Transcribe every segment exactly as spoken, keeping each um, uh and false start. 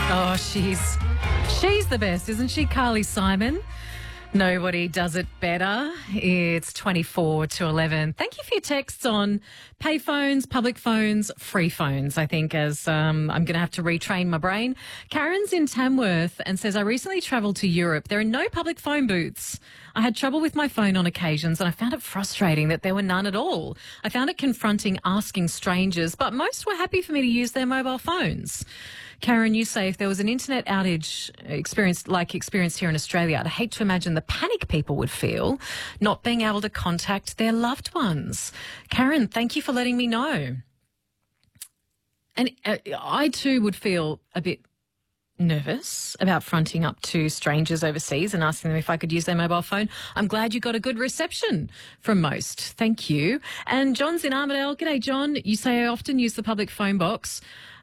Oh, she's she's the best, isn't she, Carly Simon? Nobody does it better. It's twenty-four to eleven. Thank you for your texts on payphones, public phones, free phones, I think, as um, I'm going to have to retrain my brain. Karen's in Tamworth and says, I recently travelled to Europe. There are no public phone booths. I had trouble with my phone on occasions and I found it frustrating that there were none at all. I found it confronting asking strangers, but most were happy for me to use their mobile phones. Karen, you say if there was an internet outage experienced like experienced here in Australia, I'd hate to imagine the panic people would feel not being able to contact their loved ones. Karen, thank you for letting me know. And uh, I too would feel a bit nervous about fronting up to strangers overseas and asking them if I could use their mobile phone. I'm glad you got a good reception from most. Thank you. And John's in Armidale. G'day, John. You say I often use the public phone box.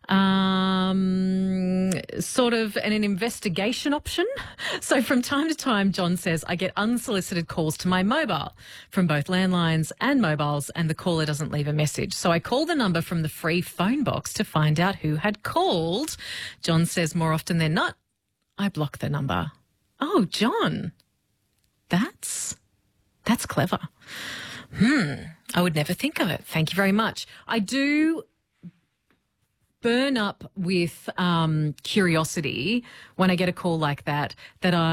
Um, sort of an, an investigation option. So from time to time, John says, I get unsolicited calls to my mobile from both landlines and mobiles and the caller doesn't leave a message. So I call the number from the free phone box to find out who had called. John says more often than not, I block the number. Oh, John, that's, that's clever. Hmm. I would never think of it. Thank you very much. I do burn up with um, curiosity when I get a call like that, that I